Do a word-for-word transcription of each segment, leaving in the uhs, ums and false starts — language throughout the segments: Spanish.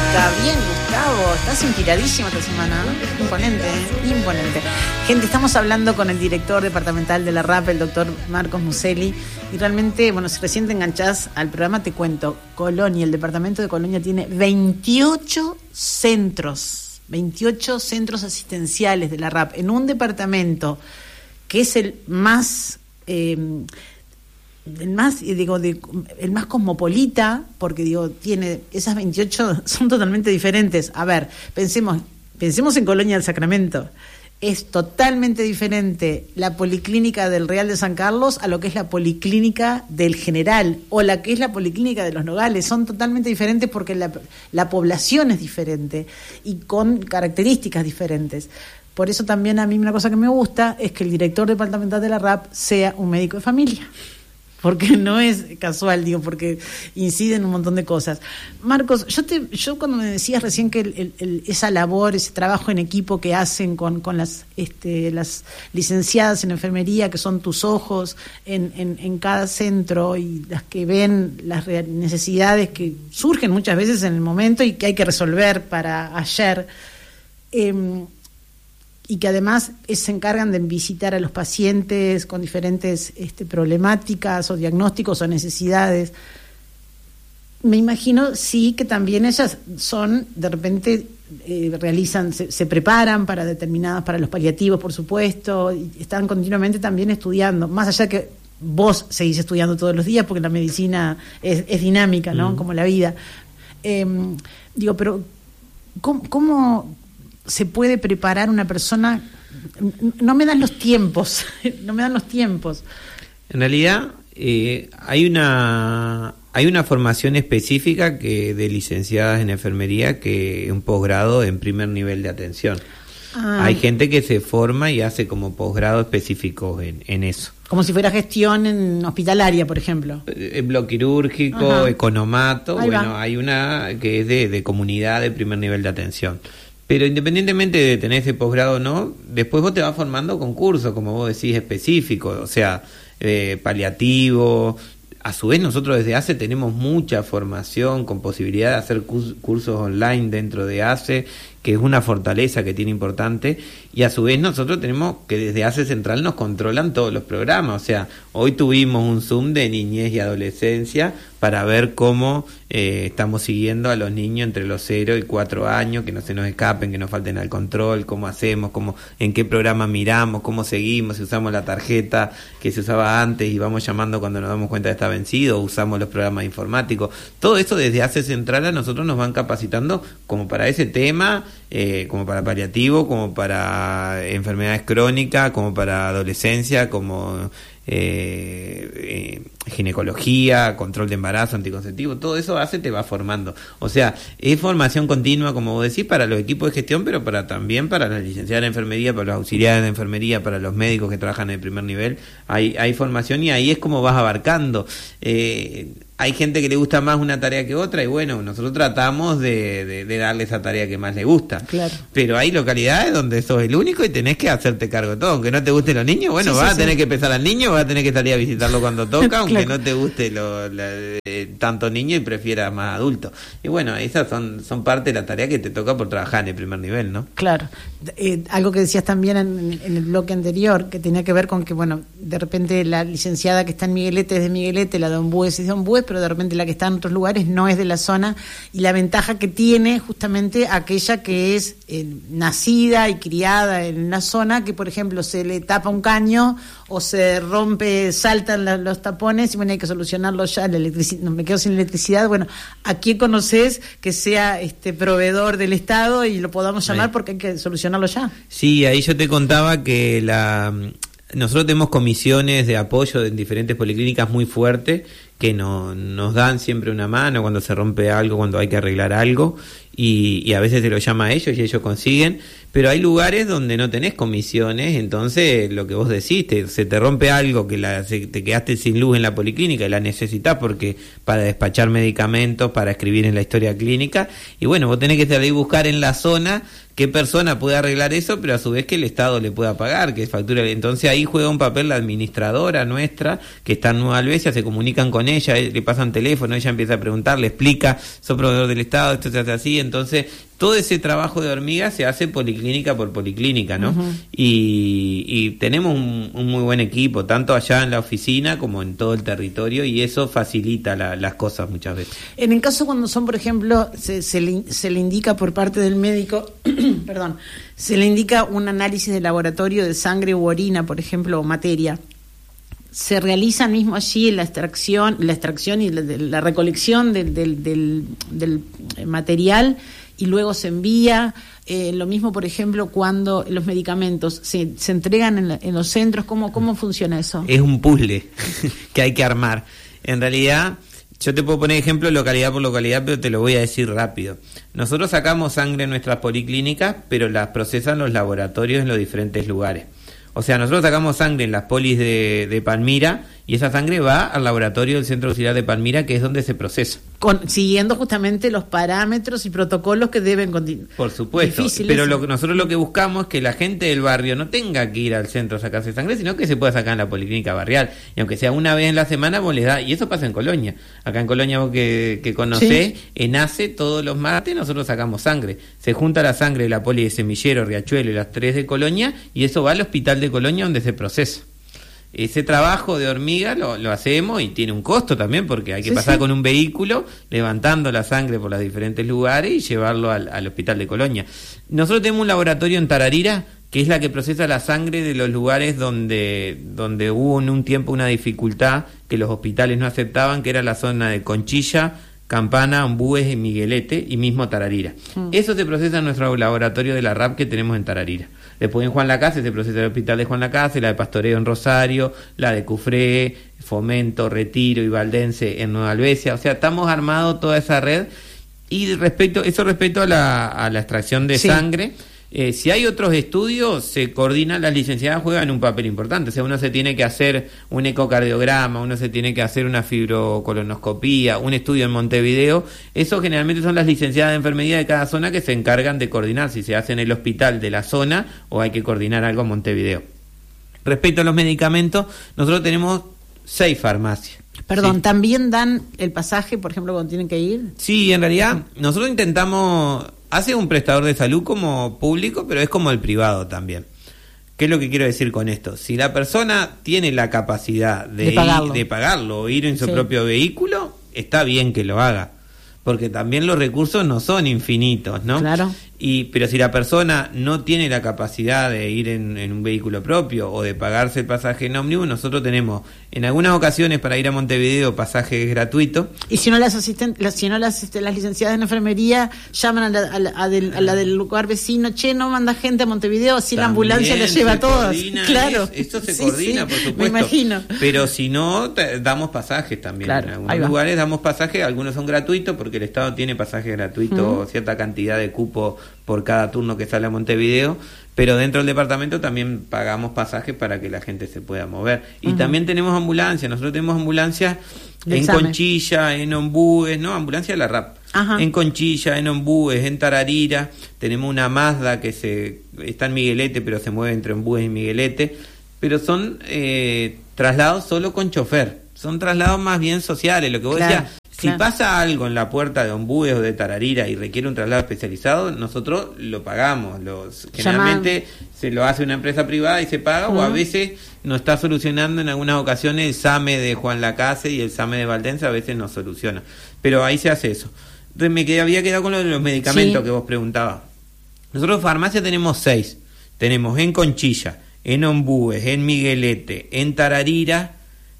música. Bien, Gustavo, estás inspiradísimo esta semana. Imponente, ¿eh? Imponente. Gente, estamos hablando con el director departamental de la R A P, el doctor Marcos Muselli. Y realmente, bueno, si recién te enganchás al programa, te cuento. Colonia, el departamento de Colonia tiene veintiocho centros, veintiocho centros asistenciales de la R A P en un departamento que es el más... Eh, el más digo de, el más cosmopolita, porque digo tiene esas veintiocho, son totalmente diferentes. A ver, pensemos pensemos en Colonia del Sacramento. Es totalmente diferente la policlínica del Real de San Carlos a lo que es la policlínica del General o la que es la policlínica de Los Nogales. Son totalmente diferentes porque la, la población es diferente y con características diferentes. Por eso también a mí una cosa que me gusta es que el director departamental de la R A P sea un médico de familia. Porque no es casual, digo, porque incide en un montón de cosas. Marcos, yo te, yo cuando me decías recién que el, el, el, esa labor, ese trabajo en equipo que hacen con, con las, este, las licenciadas en enfermería, que son tus ojos en, en, en cada centro y las que ven las necesidades que surgen muchas veces en el momento y que hay que resolver para ayer, eh, y que además se encargan de visitar a los pacientes con diferentes este, problemáticas o diagnósticos o necesidades. Me imagino, sí, que también ellas son, de repente, eh, realizan, se, se preparan para determinadas, para los paliativos, por supuesto, y están continuamente también estudiando, más allá que vos seguís estudiando todos los días, porque la medicina es, es dinámica, ¿no? Mm. Como la vida. Eh, digo, pero, ¿cómo...? cómo se puede preparar una persona? No me dan los tiempos, no me dan los tiempos. En realidad eh, hay una hay una formación específica que de licenciadas en enfermería, que es un posgrado en primer nivel de atención. Ah. Hay gente que se forma y hace como posgrado específico en, en eso. Como si fuera gestión en hospitalaria, por ejemplo. En bloque quirúrgico, ajá, economato. Ahí bueno, va. Hay una que es de, de comunidad de primer nivel de atención. Pero independientemente de tener ese posgrado o no, después vos te vas formando con cursos, como vos decís, específicos, o sea, eh, paliativo. A su vez, nosotros desde A C E tenemos mucha formación con posibilidad de hacer curs- cursos online dentro de A C E, que es una fortaleza que tiene importante, y a su vez nosotros tenemos que desde A C E Central nos controlan todos los programas. O sea, hoy tuvimos un Zoom de niñez y adolescencia para ver cómo eh, estamos siguiendo a los niños entre los cero y cuatro años, que no se nos escapen, que no falten al control, cómo hacemos, cómo, en qué programa miramos, cómo seguimos, si usamos la tarjeta que se usaba antes y vamos llamando cuando nos damos cuenta de que está vencido, o usamos los programas informáticos. Todo eso desde A C E Central a nosotros nos van capacitando como para ese tema, eh, como para paliativo, como para enfermedades crónicas, como para adolescencia, como... Eh, eh, ginecología, control de embarazo, anticonceptivo, todo eso hace, te va formando. O sea, es formación continua, como vos decís, para los equipos de gestión, pero para también para las licenciadas en enfermería, para los auxiliares de enfermería, para los médicos que trabajan en el primer nivel. Hay, hay formación y ahí es como vas abarcando. Eh, hay gente que le gusta más una tarea que otra y bueno, nosotros tratamos de, de, de darle esa tarea que más le gusta. Claro. Pero hay localidades donde sos el único y tenés que hacerte cargo de todo. Aunque no te gusten los niños, bueno, sí, vas sí, a tener sí. que pesar al niño, vas a tener que salir a visitarlo cuando toca, aunque claro. no te guste lo, la, eh, tanto niño y prefieras más adulto. Y bueno, esas son, son parte de la tarea que te toca por trabajar en el primer nivel, ¿no? Claro. Eh, algo que decías también en, en el bloque anterior, que tenía que ver con que, bueno, de repente la licenciada que está en Miguelete es de Miguelete, la de Ombúes es de Ombúes, pero de repente la que está en otros lugares no es de la zona, y la ventaja que tiene justamente aquella que es eh, nacida y criada en la zona, que por ejemplo se le tapa un caño o se rompe, saltan la, los tapones y bueno, hay que solucionarlo ya, la electricidad, no me quedo sin electricidad, bueno, ¿a quién conoces que sea este proveedor del Estado y lo podamos llamar? Sí. Porque hay que solucionarlo ya. Sí, ahí yo te contaba que la nosotros tenemos comisiones de apoyo en diferentes policlínicas muy fuertes que no, nos dan siempre una mano cuando se rompe algo, cuando hay que arreglar algo, y, y a veces se lo llama a ellos y ellos consiguen, pero hay lugares donde no tenés comisiones, entonces lo que vos decís, te, se te rompe algo, que la, se, te quedaste sin luz en la policlínica y la necesitas porque para despachar medicamentos, para escribir en la historia clínica, y bueno, vos tenés que salir a buscar en la zona qué persona puede arreglar eso, pero a su vez que el Estado le pueda pagar, que es factura. Entonces ahí juega un papel la administradora nuestra, que está en Nueva Albesia, se comunican con ella, le pasan teléfono, ella empieza a preguntar, le explica, soy proveedor del Estado, esto se hace así, entonces todo ese trabajo de hormiga se hace policlínica por policlínica, ¿no? Uh-huh. Y, y tenemos un, un muy buen equipo, tanto allá en la oficina como en todo el territorio, y eso facilita la, las cosas muchas veces. En el caso cuando son, por ejemplo, se, se, le, se le indica por parte del médico, perdón, se le indica un análisis de laboratorio de sangre u orina, por ejemplo, o materia, ¿se realiza mismo allí la extracción, la extracción y la, la recolección del, del, del, del material y luego se envía? Eh, lo mismo, por ejemplo, cuando los medicamentos se, se entregan en, la, en los centros, ¿cómo, cómo funciona eso? Es un puzzle que hay que armar. En realidad, yo te puedo poner ejemplo localidad por localidad, pero te lo voy a decir rápido. Nosotros sacamos sangre en nuestras policlínicas, pero las procesan los laboratorios en los diferentes lugares. O sea, nosotros sacamos sangre en las polis de, de Palmira y esa sangre va al laboratorio del Centro Auxiliar de Palmira, que es donde se procesa. Con, siguiendo justamente los parámetros y protocolos que deben continuar. Por supuesto, pero lo, nosotros lo que buscamos es que la gente del barrio no tenga que ir al centro a sacarse sangre, sino que se pueda sacar en la policlínica barrial. Y aunque sea una vez en la semana, vos les da, y eso pasa en Colonia. Acá en Colonia, vos que, que conocés, sí. En A C E todos los martes nosotros sacamos sangre. Se junta la sangre de la poli de Semillero, Riachuelo y las tres de Colonia, y eso va al hospital de Colonia donde se procesa. Ese trabajo de hormiga lo, lo hacemos y tiene un costo también porque hay que sí, pasar sí. con un vehículo levantando la sangre por los diferentes lugares y llevarlo al, al hospital de Colonia. Nosotros tenemos un laboratorio en Tararira que es la que procesa la sangre de los lugares donde, donde hubo en un tiempo una dificultad que los hospitales no aceptaban, que era la zona de Conchilla, Campana, Ombúes y Miguelete y mismo Tararira. Mm. Eso se procesa en nuestro laboratorio de la R A P que tenemos en Tararira. Después en Juan Lacase se procesa el hospital de Juan Lacase, la de Pastoreo en Rosario, la de Cufré, Fomento, Retiro y Valdense en Nueva Albesia. O sea, estamos armados toda esa red. Y respecto eso respecto a la, a la extracción de sí. sangre, eh, si hay otros estudios, se coordinan, las licenciadas juegan un papel importante. O sea, uno se tiene que hacer un ecocardiograma, uno se tiene que hacer una fibrocolonoscopía, un estudio en Montevideo. Eso generalmente son las licenciadas de enfermería de cada zona que se encargan de coordinar si se hace en el hospital de la zona o hay que coordinar algo en Montevideo. Respecto a los medicamentos, nosotros tenemos seis farmacias. Perdón, sí. ¿también dan el pasaje, por ejemplo, cuando tienen que ir? Sí, en realidad nosotros intentamos... Hace un prestador de salud como público, pero es como el privado también. ¿Qué es lo que quiero decir con esto? Si la persona tiene la capacidad de, de, pagarlo. Ir, de pagarlo o ir en su sí. propio vehículo, está bien que lo haga. Porque también los recursos no son infinitos, ¿no? Claro. Y, pero si la persona no tiene la capacidad de ir en, en un vehículo propio o de pagarse el pasaje en ómnibus, nosotros tenemos en algunas ocasiones para ir a Montevideo pasajes gratuitos. Y si no las asisten, las, si no las, este, las licenciadas en enfermería llaman a la, a, la, a, del, a la del lugar vecino, che, no manda gente a Montevideo, así la ambulancia la lleva a todos. Claro. Es, esto se sí, coordina, sí, por supuesto. Me imagino. Pero si no, te, damos pasajes también. Claro, en algunos lugares damos pasajes, algunos son gratuitos porque el Estado tiene pasajes gratuitos, uh-huh. cierta cantidad de cupo por cada turno que sale a Montevideo, pero dentro del departamento también pagamos pasajes para que la gente se pueda mover. Y uh-huh. también tenemos ambulancias, nosotros tenemos ambulancias en examen. Conchilla, en Ombúes, ¿no? Ambulancia de la R A P. Ajá. En Conchilla, en Ombúes, en Tararira, tenemos una Mazda que se está en Miguelete, pero se mueve entre Ombúes y Miguelete, pero son eh, traslados solo con chofer, son traslados más bien sociales, lo que vos claro. decías. Si claro. pasa algo en la puerta de Ombúes o de Tararira y requiere un traslado especializado, nosotros lo pagamos. Los, generalmente se lo hace una empresa privada y se paga, uh-huh. o a veces nos está solucionando en algunas ocasiones el SAME de Juan Lacase y el SAME de Valdense, a veces nos soluciona. Pero ahí se hace eso. Entonces me quedé, había quedado con lo de los medicamentos sí. que vos preguntabas. Nosotros farmacia tenemos seis. Tenemos en Conchilla, en Ombúes, en Miguelete, en Tararira,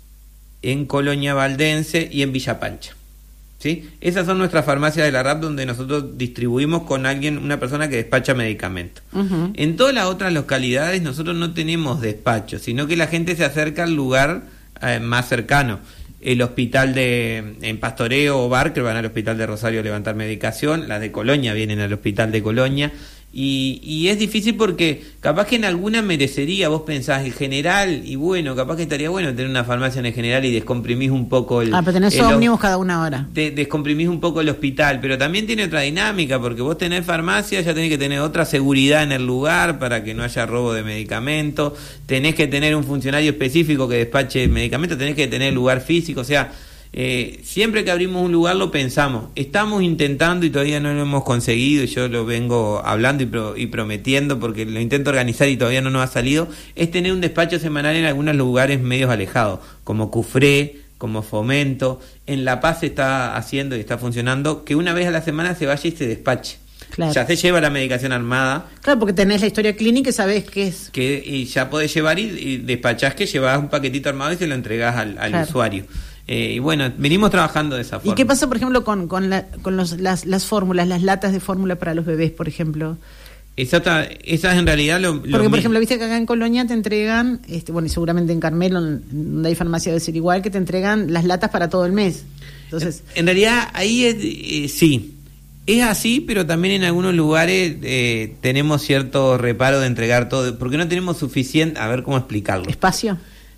en Colonia Valdense y en Villa Pancha. ¿Sí? Esas son nuestras farmacias de la R A P donde nosotros distribuimos con alguien, una persona que despacha medicamentos. Uh-huh. En todas las otras localidades nosotros no tenemos despacho, sino que la gente se acerca al lugar eh, más cercano. El hospital de en Pastoreo o Barker van al hospital de Rosario a levantar medicación, las de Colonia vienen al hospital de Colonia. Y, y es difícil porque capaz que en alguna merecería, vos pensás el general, y bueno, capaz que estaría bueno tener una farmacia en el general y descomprimís un poco el... Ah, pero tenés ómnibus cada una hora. De, descomprimís un poco el hospital, pero también tiene otra dinámica, porque vos tenés farmacia, ya tenés que tener otra seguridad en el lugar para que no haya robo de medicamentos, tenés que tener un funcionario específico que despache medicamentos, tenés que tener lugar físico, o sea... Eh, siempre que abrimos un lugar lo pensamos, estamos intentando y todavía no lo hemos conseguido, y yo lo vengo hablando y, pro, y prometiendo porque lo intento organizar y todavía no nos ha salido, es tener un despacho semanal en algunos lugares medios alejados, como Cufré, como Fomento. En La Paz se está haciendo y está funcionando que una vez a la semana se vaya y se despache. Claro. Ya se lleva la medicación armada. Claro, porque tenés la historia clínica y sabés qué es. Que, y ya podés llevar y, y despachás que llevas un paquetito armado y se lo entregás al, al claro. usuario. Eh, y bueno, venimos trabajando de esa forma. ¿Y qué pasa, por ejemplo, con, con, la, con los, las, las fórmulas, las latas de fórmula para los bebés, por ejemplo? Esa, esa es en realidad lo, lo Porque, por mismo. ejemplo, viste que acá en Colonia te entregan, este, bueno, y seguramente en Carmelo, donde hay farmacia debe ser igual, que te entregan las latas para todo el mes. Entonces, en, en realidad, ahí es, eh, sí, es así, pero también en algunos lugares eh, tenemos cierto reparo de entregar todo, porque no tenemos suficiente, a ver cómo explicarlo. ¿Espacio?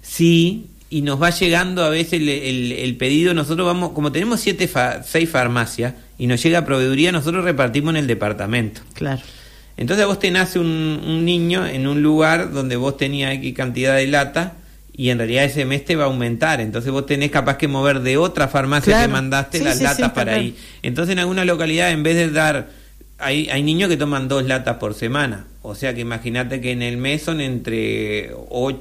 Sí. Y nos va llegando a veces el, el, el pedido, nosotros vamos, como tenemos siete fa, seis farmacias y nos llega proveeduría, nosotros repartimos en el departamento. Claro. Entonces a vos te nace un, un niño en un lugar donde vos tenías X cantidad de lata y en realidad ese mes te va a aumentar, entonces vos tenés capaz que mover de otra farmacia claro. que mandaste sí, las sí, latas sí, para ahí. Entonces en alguna localidad en vez de dar... Hay, hay niños que toman dos latas por semana, o sea que imagínate que en el mes son entre ocho,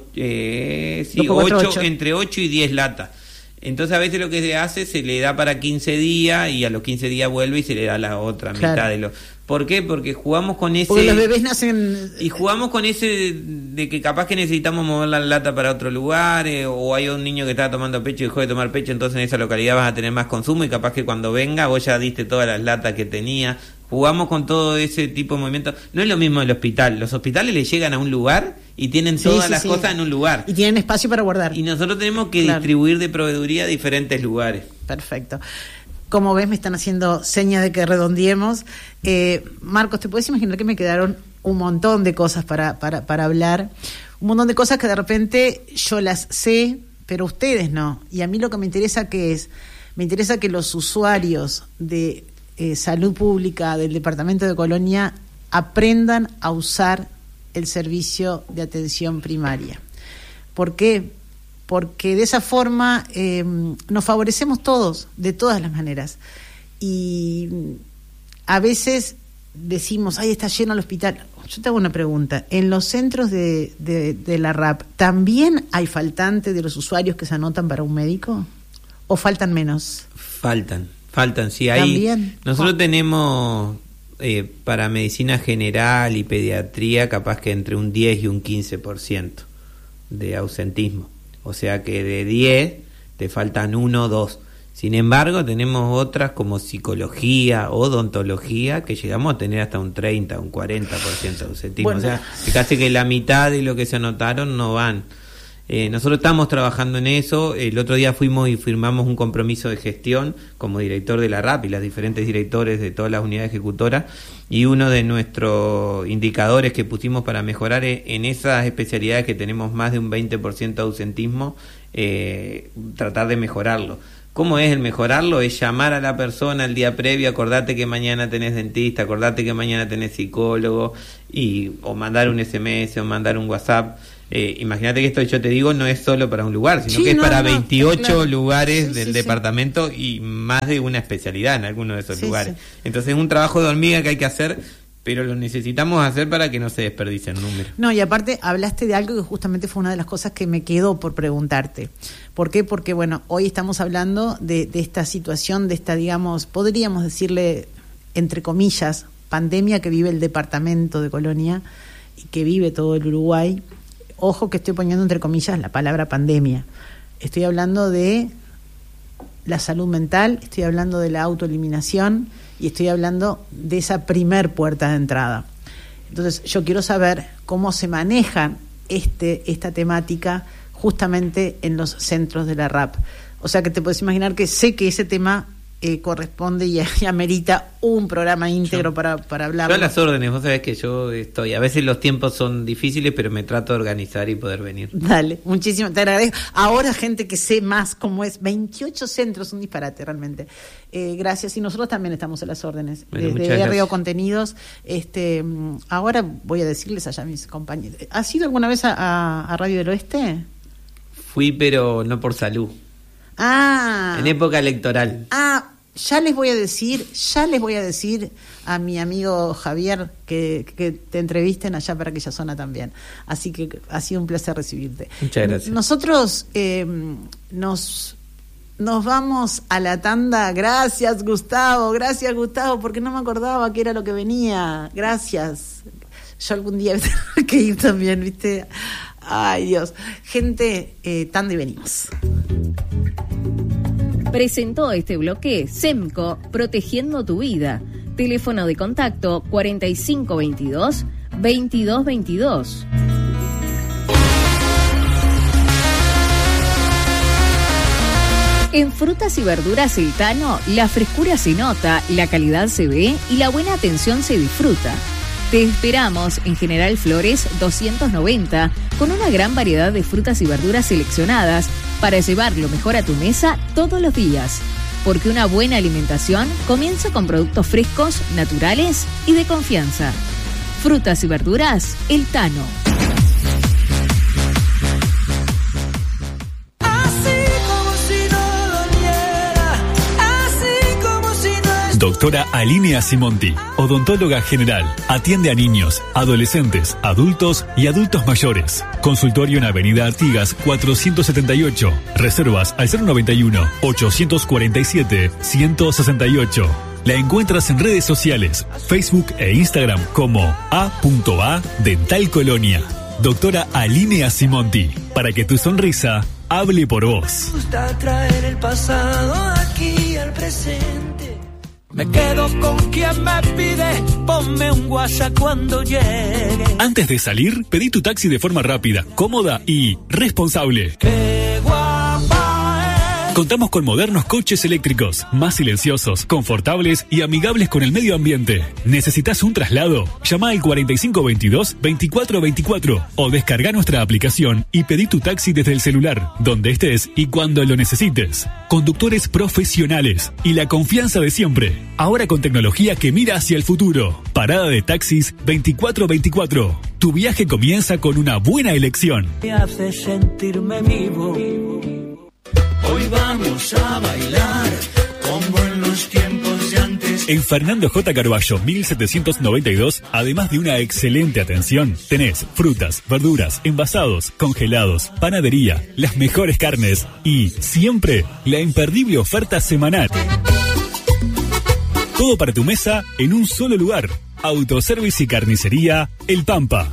eh, sí, ocho, ocho. entre ocho y diez latas. Entonces a veces lo que se hace se le da para quince días y a los quince días vuelve y se le da la otra claro. mitad de los... ¿Por qué? Porque jugamos con ese... Porque los bebés nacen... Y jugamos con ese de que capaz que necesitamos mover la lata para otro lugar, eh, o hay un niño que está tomando pecho y dejó de tomar pecho, entonces en esa localidad vas a tener más consumo y capaz que cuando venga vos ya diste todas las latas que tenía. Jugamos con todo ese tipo de movimientos. No es lo mismo el hospital. Los hospitales le llegan a un lugar y tienen sí, todas sí, las sí. cosas en un lugar. Y tienen espacio para guardar. Y nosotros tenemos que claro. distribuir de proveeduría a diferentes lugares. Perfecto. Como ves, me están haciendo señas de que redondeemos. Eh, Marcos, ¿te puedes imaginar que me quedaron un montón de cosas para, para, para hablar? Un montón de cosas que de repente yo las sé, pero ustedes no. Y a mí lo que me interesa que es, me interesa que los usuarios de eh, salud pública del departamento de Colonia aprendan a usar el servicio de atención primaria. ¿Por qué? Porque de esa forma eh, nos favorecemos todos, de todas las maneras. Y a veces decimos, ay, está lleno el hospital. Yo te hago una pregunta. ¿En los centros de, de, de la R A P también hay faltante de los usuarios que se anotan para un médico? ¿O faltan menos? Faltan, faltan, sí. Hay, ¿También? Nosotros oh. tenemos eh, para medicina general y pediatría capaz que entre un diez y un quince por ciento de ausentismo. O sea que de diez te faltan uno o dos. Sin embargo, tenemos otras como psicología, odontología, que llegamos a tener hasta un treinta, un cuarenta por ciento de ausentismo. Bueno. O sea, casi que la mitad de lo que se anotaron no van. Eh, nosotros estamos trabajando en eso. El otro día fuimos y firmamos un compromiso de gestión como director de la R A P y las diferentes directores de todas las unidades ejecutoras, y uno de nuestros indicadores que pusimos para mejorar es, en esas especialidades que tenemos más de un veinte por ciento de ausentismo, eh, tratar de mejorarlo. ¿Cómo es el mejorarlo? Es llamar a la persona el día previo, acordate que mañana tenés dentista, acordate que mañana tenés psicólogo, y o mandar un S M S o mandar un WhatsApp. Eh, imagínate que esto yo te digo no es solo para un lugar, sino sí, que es no, para no, veintiocho claro. lugares sí, del sí, departamento sí. y más de una especialidad en alguno de esos sí, lugares. Sí. Entonces es un trabajo de hormiga que hay que hacer, pero lo necesitamos hacer para que no se desperdicie el número. No, y aparte hablaste de algo que justamente fue una de las cosas que me quedó por preguntarte. ¿Por qué? Porque, bueno, hoy estamos hablando de, de esta situación, de esta, digamos, podríamos decirle, entre comillas, pandemia que vive el departamento de Colonia y que vive todo el Uruguay. Ojo que estoy poniendo entre comillas la palabra pandemia. Estoy hablando de la salud mental, estoy hablando de la autoeliminación y estoy hablando de esa primer puerta de entrada. Entonces, yo quiero saber cómo se maneja este, esta temática justamente en los centros de la R A P. O sea, que te puedes imaginar que sé que ese tema eh, corresponde y, y amerita un programa íntegro yo, para, para hablar. Yo a las órdenes, vos sabés que yo estoy, a veces los tiempos son difíciles, pero me trato de organizar y poder venir. Dale, muchísimo, te agradezco. Ahora gente que sé más cómo es, veintiocho centros, un disparate realmente. Eh, gracias, y nosotros también estamos a las órdenes. Bueno, desde R O Contenidos, este, ahora voy a decirles allá a mis compañeros. ¿Has ido alguna vez a, a, a Radio del Oeste? Fui, pero no por salud. Ah. En época electoral. Ah, ya les voy a decir, ya les voy a decir a mi amigo Javier que, que te entrevisten allá para aquella zona también. Así que ha sido un placer recibirte. Muchas gracias. Nosotros eh, nos... Nos vamos a la tanda. Gracias, Gustavo. Gracias, Gustavo, porque no me acordaba que era lo que venía. Gracias. Yo algún día tengo que ir también, ¿viste? Ay, Dios. Gente, eh, tanda y venimos. Presentó este bloque SEMCO, protegiendo tu vida. Teléfono de contacto cuarenta y cinco veintidós, veintidós veintidós. En Frutas y Verduras El Tano, la frescura se nota, la calidad se ve y la buena atención se disfruta. Te esperamos en General Flores doscientos noventa, con una gran variedad de frutas y verduras seleccionadas para llevar lo mejor a tu mesa todos los días. Porque una buena alimentación comienza con productos frescos, naturales y de confianza. Frutas y Verduras El Tano. Doctora Aline Asimonti, odontóloga general. Atiende a niños, adolescentes, adultos y adultos mayores. Consultorio en Avenida Artigas cuatrocientos setenta y ocho. Reservas al cero noventa y uno, ochocientos cuarenta y siete, ciento sesenta y ocho. La encuentras en redes sociales, Facebook e Instagram como a punto a Dental Colonia. Doctora Aline Asimonti, para que tu sonrisa hable por vos. Me gusta traer el pasado aquí al presente. Me quedo con quien me pide, ponme un WhatsApp cuando llegue. Antes de salir, pedí tu taxi de forma rápida, cómoda y responsable. Qué guapa es. Contamos con modernos coches eléctricos, más silenciosos, confortables y amigables con el medio ambiente. ¿Necesitas un traslado? Llama al cuarenta y cinco veintidós, veinticuatro veinticuatro o descarga nuestra aplicación y pedí tu taxi desde el celular, donde estés y cuando lo necesites. Conductores profesionales y la confianza de siempre. Ahora con tecnología que mira hacia el futuro. Parada de taxis veinticuatro veinticuatro. Tu viaje comienza con una buena elección. Me hace sentirme vivo. Hoy vamos a bailar como en los tiempos de antes. En Fernando J. Carballo mil setecientos noventa y dos, además de una excelente atención, tenés frutas, verduras, envasados, congelados, panadería, las mejores carnes y, siempre, la imperdible oferta semanal. Todo para tu mesa en un solo lugar. Autoservice y carnicería El Pampa.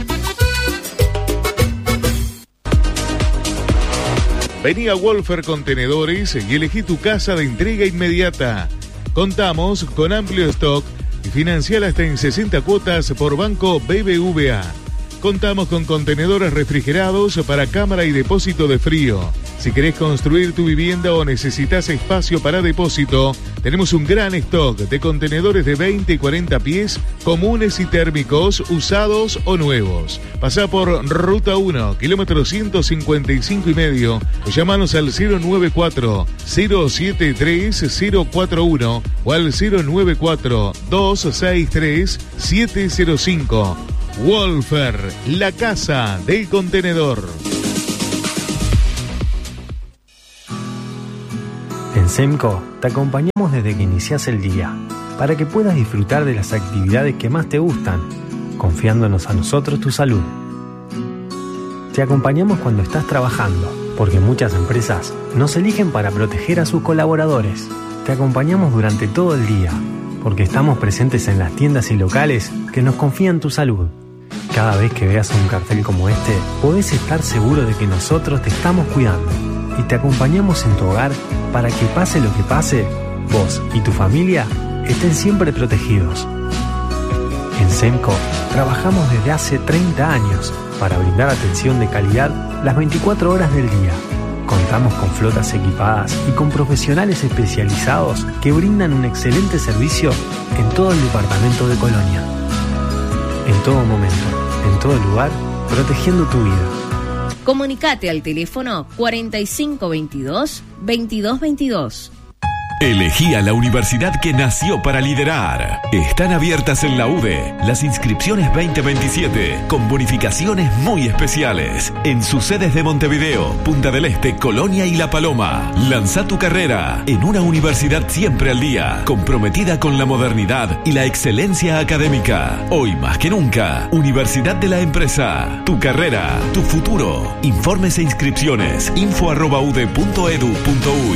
Vení a Wolfer Contenedores y elegí tu casa de entrega inmediata. Contamos con amplio stock y financiar hasta en sesenta cuotas por Banco B B V A. Contamos con contenedores refrigerados para cámara y depósito de frío. Si querés construir tu vivienda o necesitas espacio para depósito, tenemos un gran stock de contenedores de veinte y cuarenta pies, comunes y térmicos, usados o nuevos. Pasá por Ruta uno, kilómetro ciento cincuenta y cinco y medio, o llamanos al cero noventa y cuatro, cero setenta y tres, cero cuarenta y uno o al cero noventa y cuatro, doscientos sesenta y tres, setecientos cinco. Wolfer, la casa del contenedor. En SEMCO te acompañamos desde que iniciás el día, para que puedas disfrutar de las actividades que más te gustan, confiándonos a nosotros tu salud. Te acompañamos cuando estás trabajando, porque muchas empresas nos eligen para proteger a sus colaboradores. Te acompañamos durante todo el día, porque estamos presentes en las tiendas y locales que nos confían tu salud. Cada vez que veas un cartel como este, podés estar seguro de que nosotros te estamos cuidando y te acompañamos en tu hogar para que pase lo que pase, vos y tu familia estén siempre protegidos. En SEMCO trabajamos desde hace treinta años para brindar atención de calidad las veinticuatro horas del día. Contamos con flotas equipadas y con profesionales especializados que brindan un excelente servicio en todo el departamento de Colonia. En todo momento, en todo lugar, protegiendo tu vida. Comunicate al teléfono cuarenta y cinco veintidós, veintidós veintidós. Elegí a la universidad que nació para liderar. Están abiertas en la U D E las inscripciones veinte veintisiete con bonificaciones muy especiales en sus sedes de Montevideo, Punta del Este, Colonia y La Paloma. Lanza tu carrera en una universidad siempre al día, comprometida con la modernidad y la excelencia académica. Hoy más que nunca, Universidad de la Empresa. Tu carrera, tu futuro. Informes e inscripciones info arroba ude punto edu punto uy.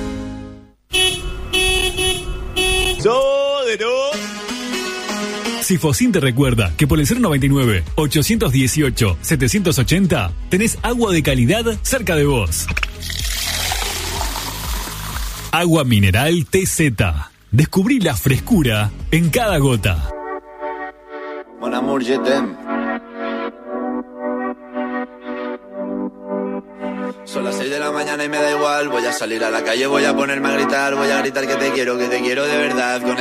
Sifocin te recuerda que por el cero noventa y nueve, ochocientos dieciocho, setecientos ochenta tenés agua de calidad cerca de vos. Agua mineral T Z. Descubrí la frescura en cada gota. Mon amour, je t'aime. Son las seis de la mañana y me da igual. Voy a salir a la calle, voy a ponerme a gritar. Voy a gritar que te quiero, que te quiero de verdad. Con